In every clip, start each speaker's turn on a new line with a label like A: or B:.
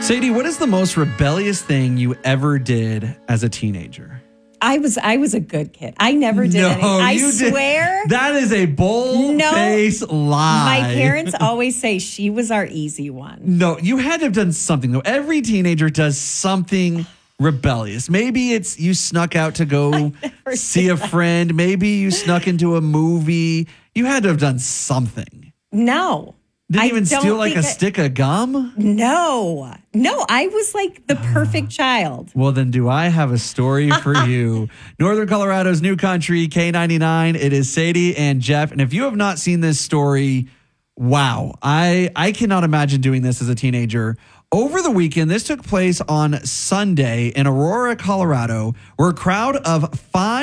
A: Sadie, what is the most rebellious thing you ever did as a teenager?
B: I was a good kid. I never did anything. I swear.
A: That is a bold-faced lie.
B: My parents always say she was our easy one.
A: No, you had to have done something, though. Every teenager does something rebellious. Maybe it's you snuck out to go see a friend. Maybe you snuck into a movie. You had to have done something.
B: No.
A: Didn't even steal like a stick of gum?
B: No, I was like the perfect child.
A: Well, then do I have a story for you. Northern Colorado's New Country, K99. It is Sadie and Jeff. And if you have not seen this story, wow. I cannot imagine doing this as a teenager. Over the weekend, this took place on Sunday in Aurora, Colorado, where a crowd of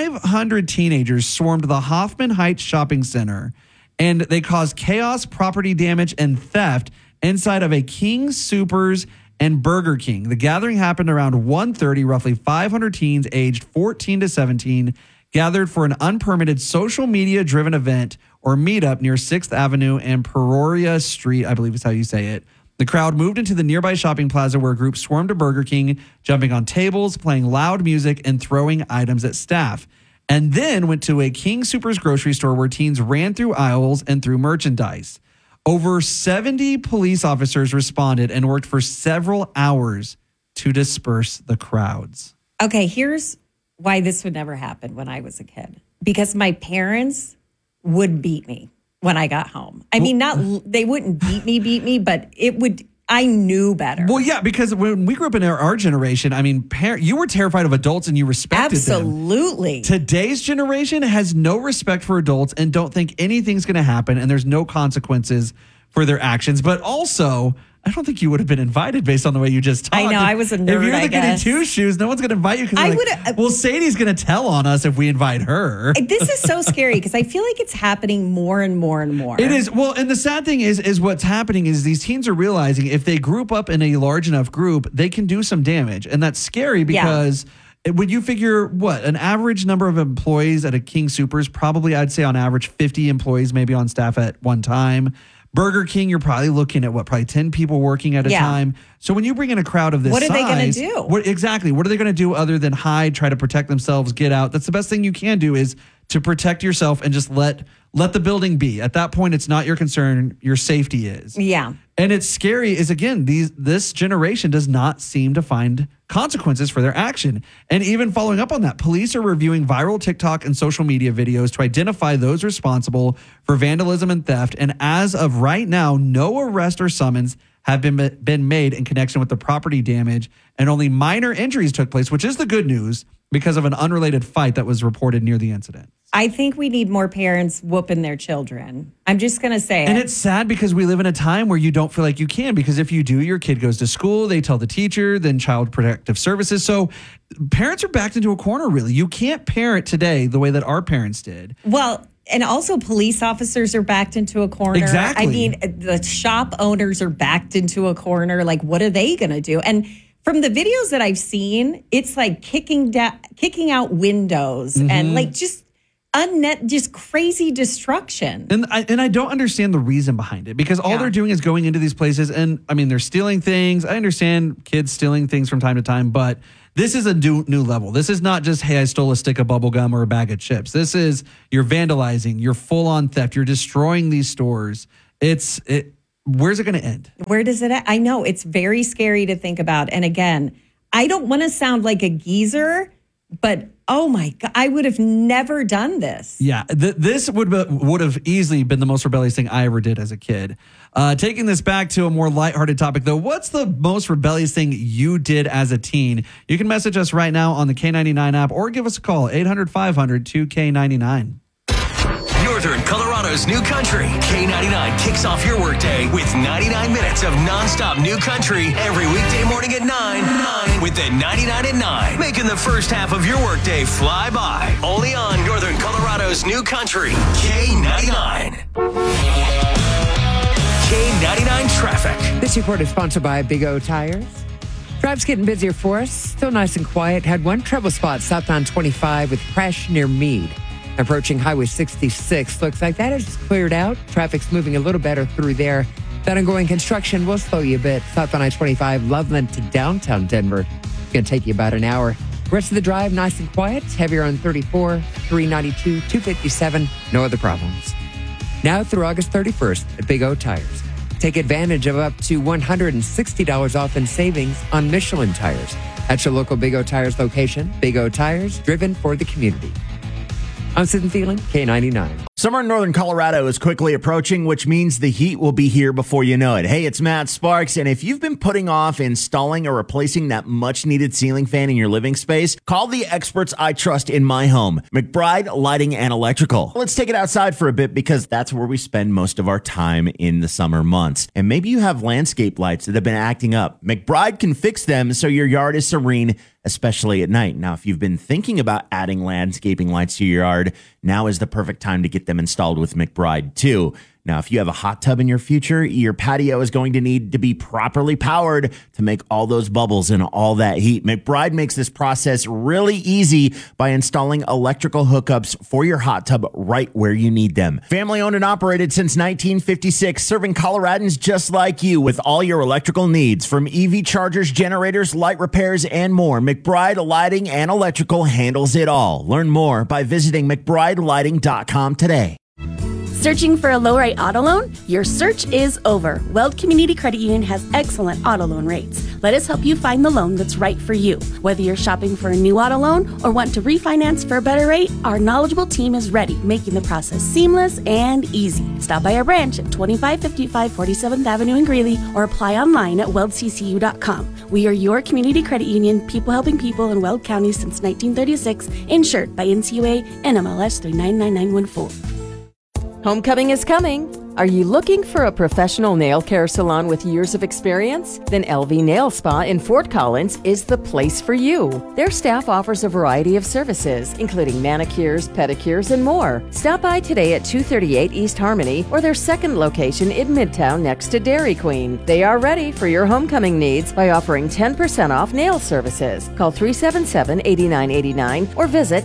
A: 500 teenagers swarmed the Hoffman Heights Shopping Center. And they caused chaos, property damage, and theft inside of a King Soopers and Burger King. The gathering happened around 1:30. Roughly 500 teens aged 14 to 17 gathered for an unpermitted social media-driven event or meetup near 6th Avenue and Peoria Street, I believe is how you say it. The crowd moved into the nearby shopping plaza where a group swarmed to Burger King, jumping on tables, playing loud music, and throwing items at staff. And then went to a King Soopers grocery store where teens ran through aisles and threw merchandise. Over 70 police officers responded and worked for several hours to disperse the crowds.
B: Okay, here's why this would never happen when I was a kid. Because my parents would beat me when I got home. I mean, they wouldn't beat me, but I knew better.
A: Well, yeah, because when we grew up in our generation, I mean, you were terrified of adults and you respected them.
B: Absolutely.
A: Today's generation has no respect for adults and don't think anything's going to happen and there's no consequences for their actions. But also, I don't think you would have been invited based on the way you just talked.
B: I know, I was a nerd,
A: If you're
B: I
A: the kid in two shoes, no one's going to invite you. Well, Sadie's going to tell on us if we invite her.
B: This is so scary because I feel like it's happening more and more and more.
A: It is. Well, and the sad thing is what's happening is these teens are realizing if they group up in a large enough group, they can do some damage. And that's scary because when you figure an average number of employees at a King Soopers, probably I'd say on average 50 employees maybe on staff at one time. Burger King, you're probably looking at probably 10 people working at a time. So when you bring in a crowd of this size,
B: what are they going to do?
A: Exactly. What are they going to do other than hide, try to protect themselves, get out? That's the best thing you can do is to protect yourself and just let the building be. At that point, it's not your concern. Your safety is.
B: Yeah.
A: And it's scary is, again, this generation does not seem to find consequences for their action. And even following up on that, police are reviewing viral TikTok and social media videos to identify those responsible for vandalism and theft. And as of right now, no arrest or summons have been made in connection with the property damage, and only minor injuries took place, which is the good news because of an unrelated fight that was reported near the incident.
B: I think we need more parents whooping their children. I'm just going to say it.
A: And it's sad because we live in a time where you don't feel like you can, because if you do, your kid goes to school, they tell the teacher, then Child Protective Services. So parents are backed into a corner, really. You can't parent today the way that our parents did.
B: Well, and also police officers are backed into a corner.
A: Exactly.
B: I mean, the shop owners are backed into a corner. Like, what are they going to do? And from the videos that I've seen, it's like kicking out windows and like just crazy destruction.
A: And I don't understand the reason behind it, because all they're doing is going into these places and, I mean, they're stealing things. I understand kids stealing things from time to time, but this is a new level. This is not just, hey, I stole a stick of bubble gum or a bag of chips. This is, you're vandalizing, you're full-on theft, you're destroying these stores. Where's it going to end?
B: Where does it end? I know, it's very scary to think about. And again, I don't want to sound like a geezer, but oh my God, I would have never done this.
A: Yeah, this would have easily been the most rebellious thing I ever did as a kid. Taking this back to a more lighthearted topic, though, what's the most rebellious thing you did as a teen? You can message us right now on the K99 app or give us a call, 800-500-2K99.
C: Northern Colorado's New Country. K99 kicks off your workday with 99 minutes of nonstop New Country every weekday morning at 9 with the 99 at 9. Making the first half of your workday fly by. Only on Northern Colorado's New Country. K99. K99 traffic.
D: This report is sponsored by Big O Tires. Drive's getting busier for us. Still nice and quiet. Had one trouble spot southbound 25 with crash near Meade. Approaching Highway 66. Looks like that has cleared out. Traffic's moving a little better through there. That ongoing construction will slow you a bit. South on I-25, Loveland to downtown Denver. It's going to take you about an hour. Rest of the drive, nice and quiet. Heavier on 34, 392, 257. No other problems. Now through August 31st at Big O Tires. Take advantage of up to $160 off in savings on Michelin tires. At your local Big O Tires location. Big O Tires, driven for the community. I'm Sid and Feeling, K99.
E: Summer in northern Colorado is quickly approaching, which means the heat will be here before you know it. Hey, it's Matt Sparks, and if you've been putting off installing or replacing that much-needed ceiling fan in your living space, call the experts I trust in my home, McBride Lighting and Electrical. Let's take it outside for a bit because that's where we spend most of our time in the summer months. And maybe you have landscape lights that have been acting up. McBride can fix them so your yard is serene, especially at night. Now, if you've been thinking about adding landscaping lights to your yard, now is the perfect time to get them installed with McBride too. Now, if you have a hot tub in your future, your patio is going to need to be properly powered to make all those bubbles and all that heat. McBride makes this process really easy by installing electrical hookups for your hot tub right where you need them. Family owned and operated since 1956, serving Coloradans just like you with all your electrical needs. From EV chargers, generators, light repairs, and more, McBride Lighting and Electrical handles it all. Learn more by visiting McBrideLighting.com today.
F: Searching for a low-rate auto loan? Your search is over. Weld Community Credit Union has excellent auto loan rates. Let us help you find the loan that's right for you. Whether you're shopping for a new auto loan or want to refinance for a better rate, our knowledgeable team is ready, making the process seamless and easy. Stop by our branch at 2555 47th Avenue in Greeley or apply online at weldccu.com. We are your community credit union, people helping people in Weld County since 1936, insured by NCUA and MLS 399914.
G: Homecoming is coming. Are you looking for a professional nail care salon with years of experience? Then LV Nail Spa in Fort Collins is the place for you. Their staff offers a variety of services, including manicures, pedicures, and more. Stop by today at 238 East Harmony or their second location in Midtown next to Dairy Queen. They are ready for your homecoming needs by offering 10% off nail services. Call 377-8989 or visit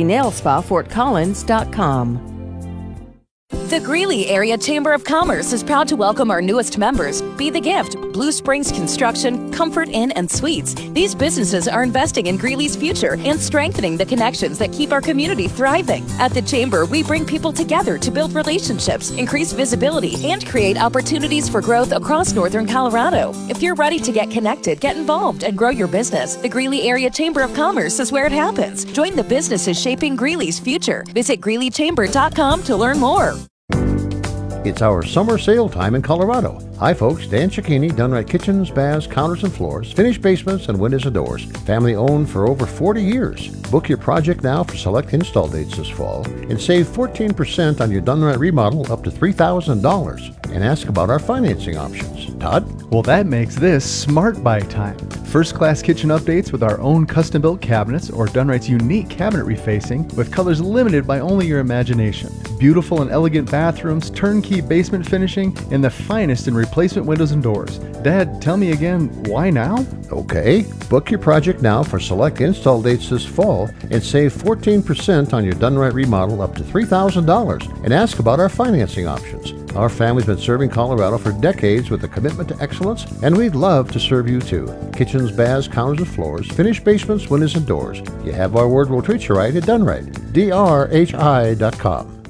G: lvnailspafortcollins.com.
H: The Greeley Area Chamber of Commerce is proud to welcome our newest members. Be the Gift, Blue Springs Construction, Comfort Inn, and Suites. These businesses are investing in Greeley's future and strengthening the connections that keep our community thriving. At the Chamber, we bring people together to build relationships, increase visibility, and create opportunities for growth across northern Colorado. If you're ready to get connected, get involved, and grow your business, the Greeley Area Chamber of Commerce is where it happens. Join the businesses shaping Greeley's future. Visit GreeleyChamber.com to learn more.
I: It's our summer sale time in Colorado. Hi folks, Dan Cicchini, Dunright Kitchens, Baths, Counters and Floors, finished basements and windows and doors. Family owned for over 40 years. Book your project now for select install dates this fall and save 14% on your Dunright remodel up to $3,000. And ask about our financing options. Todd?
J: Well, that makes this Smart Buy time. First-class kitchen updates with our own custom-built cabinets or Dunright's unique cabinet refacing with colors limited by only your imagination. Beautiful and elegant bathrooms, turnkey basement finishing, and the finest in replacement windows and doors. Dad, tell me again, why now?
I: Okay, book your project now for select install dates this fall and save 14% on your Dunright remodel up to $3,000 and ask about our financing options. Our family's been serving Colorado for decades with a commitment to excellence, and we'd love to serve you too. Kitchens, baths, counters and floors, finished basements, windows and doors. You have our word, we'll treat you right at Dunright. DRHI.com.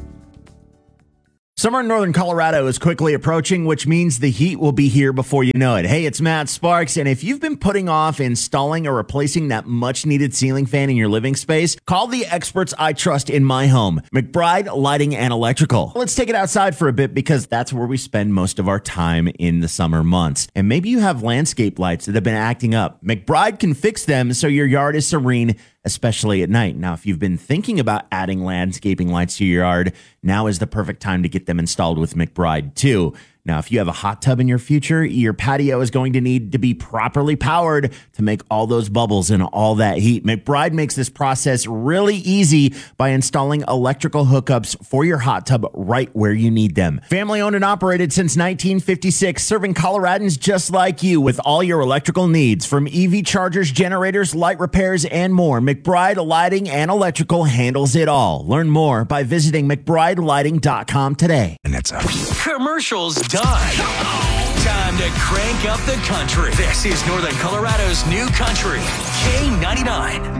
E: Summer in northern Colorado is quickly approaching, which means the heat will be here before you know it. Hey, it's Matt Sparks, and if you've been putting off installing or replacing that much-needed ceiling fan in your living space, call the experts I trust in my home, McBride Lighting and Electrical. Let's take it outside for a bit because that's where we spend most of our time in the summer months. And maybe you have landscape lights that have been acting up. McBride can fix them so your yard is serene, especially at night. Now, if you've been thinking about adding landscaping lights to your yard, now is the perfect time to get them installed with McBride too. Now, if you have a hot tub in your future, your patio is going to need to be properly powered to make all those bubbles and all that heat. McBride makes this process really easy by installing electrical hookups for your hot tub right where you need them. Family owned and operated since 1956, serving Coloradans just like you with all your electrical needs. From EV chargers, generators, light repairs, and more, McBride Lighting and Electrical handles it all. Learn more by visiting McBrideLighting.com today.
C: And that's a commercials done. time to crank up the country. This is Northern Colorado's new country, K99.